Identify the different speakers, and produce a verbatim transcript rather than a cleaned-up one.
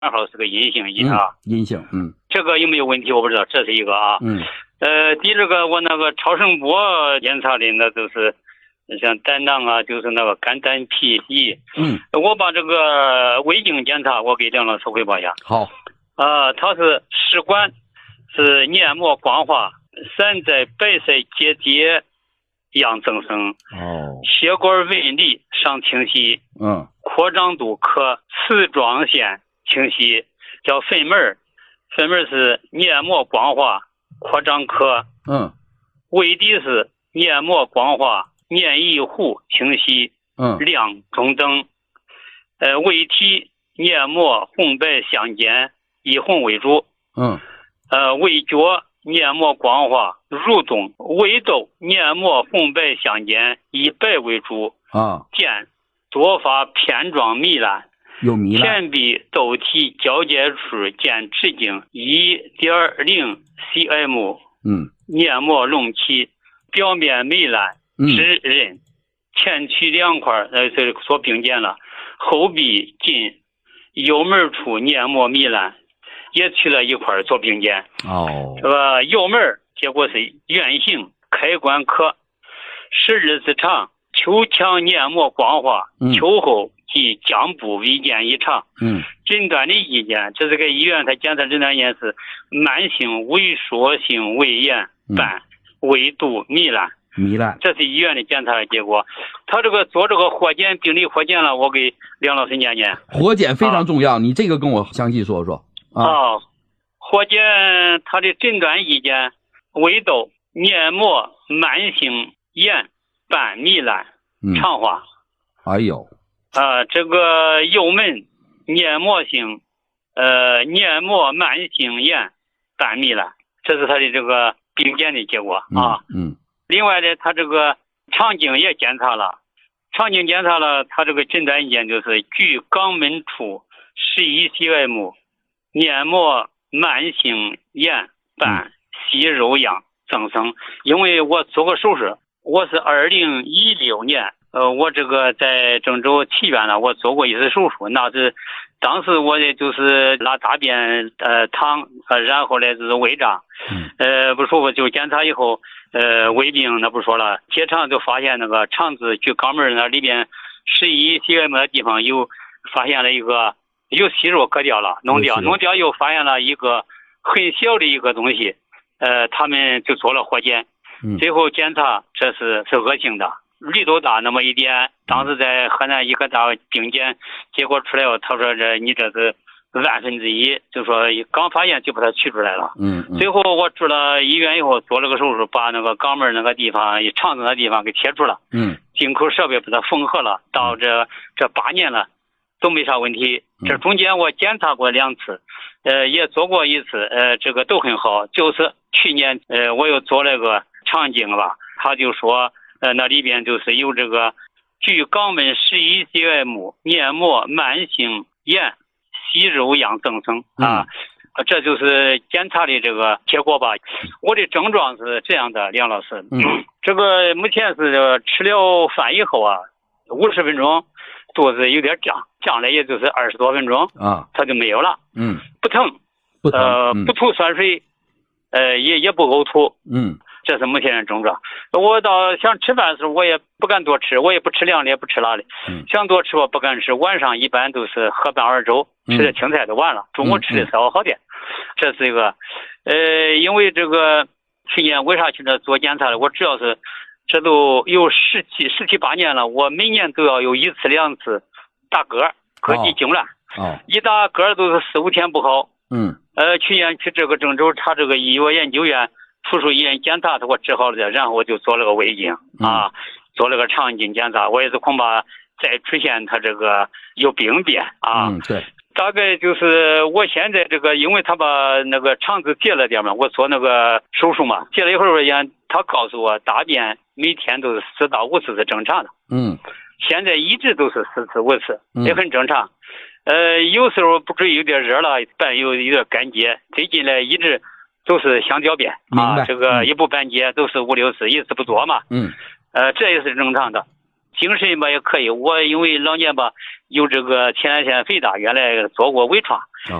Speaker 1: 正好是个阴性阴啊，
Speaker 2: 嗯、阴性，嗯，
Speaker 1: 这个有没有问题我不知道，这是一个啊，
Speaker 2: 嗯，
Speaker 1: 呃，第二个我那个超声波检查的那都是像胆囊啊，就是那个肝胆脾胰，
Speaker 2: 嗯，
Speaker 1: 我把这个胃镜检查，我给梁老师汇报一下。
Speaker 2: 好，
Speaker 1: 啊、呃，它是食管是黏膜光滑，散在白色结节样增生，
Speaker 2: 哦，
Speaker 1: 血管纹理上清晰，
Speaker 2: 嗯，
Speaker 1: 扩张度可丝状线清晰，叫粉门，粉门是黏膜光滑，扩张可，
Speaker 2: 嗯，
Speaker 1: 胃底是黏膜光滑，黏液糊清晰，
Speaker 2: 嗯，
Speaker 1: 亮中等，呃，胃体黏膜红白相间，以红为主，
Speaker 2: 嗯，
Speaker 1: 呃，胃角黏膜光滑蠕动，胃窦黏膜红白相间，以白为主。
Speaker 2: 啊，
Speaker 1: 见多发片状糜烂，
Speaker 2: 有糜烂，
Speaker 1: 前壁窦体交界处见直径 一点零 cm，
Speaker 2: 嗯，
Speaker 1: 黏膜隆起，表面糜烂，湿润，前区两块呃这所并见了，后壁近幽门处黏膜糜烂，也去了一块做并见。
Speaker 2: 哦，
Speaker 1: 这个幽门结果是圆形，开关可，十二指长，球腔黏膜光滑，
Speaker 2: 嗯、
Speaker 1: 球后及浆部微见异常。
Speaker 2: 嗯，
Speaker 1: 诊断的意见，这是个医院，他检测诊断意见是慢性萎缩性胃炎伴胃肚糜烂。
Speaker 2: 糜烂，
Speaker 1: 这是医院的检查的结果。他这个做这个活检，病理活检了，我给梁老师念念。
Speaker 2: 活检非常重要，啊、你这个跟我详细说说。啊，
Speaker 1: 哦，活检他的诊断意见：胃窦黏膜慢性炎伴糜烂，肠化。
Speaker 2: 嗯、哎呦，
Speaker 1: 啊、呃，这个幽门黏膜性呃黏膜慢性炎伴糜烂，这是他的这个病检的结果啊。
Speaker 2: 嗯。嗯，
Speaker 1: 另外呢，他这个肠镜也检查了，肠镜检查了，他这个诊断意见就是距肛门处十一 cm， 黏膜慢性炎伴息肉样增生。因为我做过手术，我是二零一六年，呃，我这个在郑州体院呢，我做过一次手术，那是当时我也就是拉大便呃淌，呃，然后呢就是胃胀，呃不舒服，就检查以后。呃，胃病那不说了，结肠就发现那个肠子距肛门那里边十一 cm 的地方有发现了一个有息肉割掉了，弄掉，弄掉又发现了一个很小的一个东西，呃，他们就做了活检，最后检查这是是恶性的，力度大那么一点，当时在河南医科大病检结果出来后，他说这你这是万分之一，就说刚发现就把它取出来了。
Speaker 2: 嗯，嗯最
Speaker 1: 后我住了医院以后做了个手术，把那个肛门那个地方、肠子那地方给切除了。
Speaker 2: 嗯，
Speaker 1: 进口设备把它缝合了，到这这八年了都没啥问题。这中间我检查过两次，呃，也做过一次，呃，这个都很好。就是去年呃我又做了个肠镜吧，他就说呃那里边就是有这个距肛门十一 cm 黏膜慢性炎。息肉样增生啊，嗯、这就是检查的这个结果吧。我的症状是这样的，梁老师，
Speaker 2: 嗯，
Speaker 1: 这个目前是吃了饭以后啊，五十分钟肚子有点胀，胀了也就是二十多分钟
Speaker 2: 啊，
Speaker 1: 它就没有了，
Speaker 2: 嗯，
Speaker 1: 不疼，
Speaker 2: 不疼，
Speaker 1: 呃，
Speaker 2: 嗯、
Speaker 1: 不吐酸水，呃，也也不呕吐，
Speaker 2: 嗯。
Speaker 1: 这是目前的症状。我到想吃饭的时候，我也不敢多吃，我也不吃凉的，也不吃辣的。
Speaker 2: 嗯、
Speaker 1: 想多吃我不敢吃。晚上一般都是喝半碗粥，吃点青菜就完了。嗯、中午吃的稍微好点。嗯、这是一个，呃，因为这个去年为啥去那做检查的？我主要是这都有十七十七八年了，我每年都要有一次两次打嗝，膈肌痉挛。
Speaker 2: 哦，
Speaker 1: 一打嗝都是四五天不好。
Speaker 2: 嗯。
Speaker 1: 呃，去年去这个郑州查这个医药研究院。附属医院检查，他给我治好了的，然后我就做了个胃镜、嗯、啊，做了个肠镜检查，我也是恐怕再出现他这个有病变啊。
Speaker 2: 嗯，对。
Speaker 1: 大概就是我现在这个，因为他把那个肠子截了点嘛，我做那个手术嘛，截了一会儿也，他告诉我大便每天都是四到五次是正常的。
Speaker 2: 嗯。
Speaker 1: 现在一直都是四次五次，也很正常。嗯、呃，有时候不注意有点热了，伴有有点干结，最近呢一直。都是想小便啊，这个一不半截都是五六次，一次不做嘛。
Speaker 2: 嗯，
Speaker 1: 呃，这也是正常的。精神吧也可以，我因为老年吧有这个前列腺肥大，原来做过微创，